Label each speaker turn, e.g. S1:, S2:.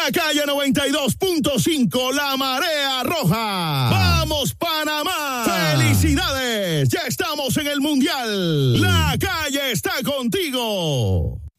S1: la calle 92.5, La Marea Roja. ¡Vamos, Panamá! ¡Felicidades! Ya estamos en el Mundial. La calle está contigo.